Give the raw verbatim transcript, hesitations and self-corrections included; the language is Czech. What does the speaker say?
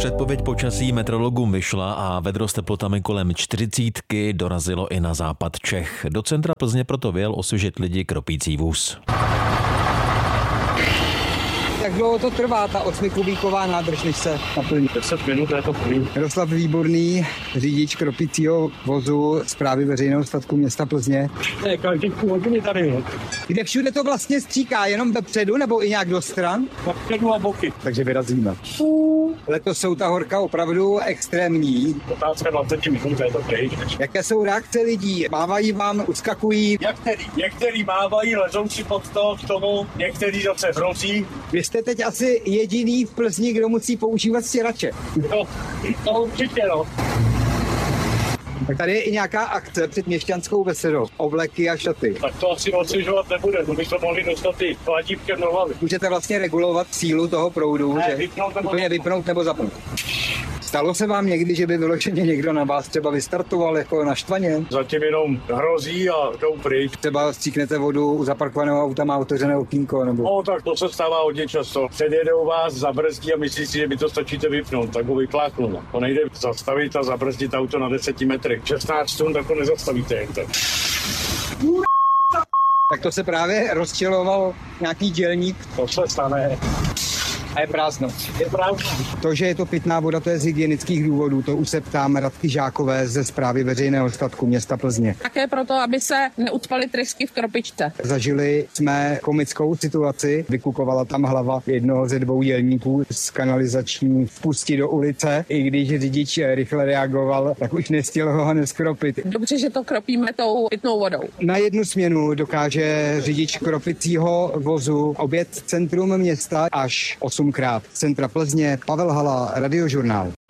Předpověď počasí meteorologům vyšla a vedro s teplotami kolem čtyřicítky dorazilo i na západ Čech. Do centra Plzně proto vyjel osvěžit lidi kropící vůz. Jak dlouho to trvá, ta osmikubíková nádrž, než se naplní? deset minut je to plný. Jaroslav Výborný, řidič kropícího vozu Správy veřejného statku města Plzně. Ne, každý půl hodiny tady. Kde všude to vlastně stříká, jenom vepředu nebo i nějak do stran? Vepředu a boky. Takže vyrazíme. Letos jsou ta horka opravdu extrémní. Otázka dvacet minut je to pryč. Jaké jsou reakce lidí? Mávají vám, uskakují? Některý, některý mávají, lezou si pod to k tomu, některý zase hrozí. Vy jste teď asi jediný v Plzni, kdo musí používat stěrače. No, to určitě no. Tak tady je i nějaká akce před měšťanskou besedou. Obleky a šaty. Tak to asi osvěžovat nebude, to bychom mohli dostat ty chladívky do hlavy. Můžete vlastně regulovat sílu toho proudu, Ne, že vypnout nebo úplně vypnout nebo zapnout. Stalo se vám někdy, že by vyloženě někdo na vás třeba vystartoval jako naštvaně? Zatím jenom hrozí a jdou pryč. Třeba stříknete vodu u zaparkovaného auta, má otevřené okýnko, nebo... No tak to se stává hodně často. Předjedou vás, zabrzdí a myslí si, že by to stačíte vypnout, tak ho vypláknu. To nejde zastavit a zabrzdit auto na deseti metrech. šestnáct tun, tak ho nezastavíte jen tak. Tak to se právě rozčiloval nějaký dělník To se stane. a je prázdno. Je pravda. To, že je to pitná voda, to je z hygienických důvodů, to už se ptám Radky Žákové ze Správy veřejného statku města Plzně. Také proto, aby se neucpaly trysky v kropičce. Zažili jsme komickou situaci, vykukovala tam hlava jednoho ze dvou dělníků z kanalizační vpustí do ulice. I když řidič rychle reagoval, tak už nestihl ho neskropit. Dobře, že to kropíme tou pitnou vodou. Na jednu směnu dokáže řidič kropicího vozu objet centrum města až osmkrát. Z centra Plzně Pavel Hala, Radiožurnál.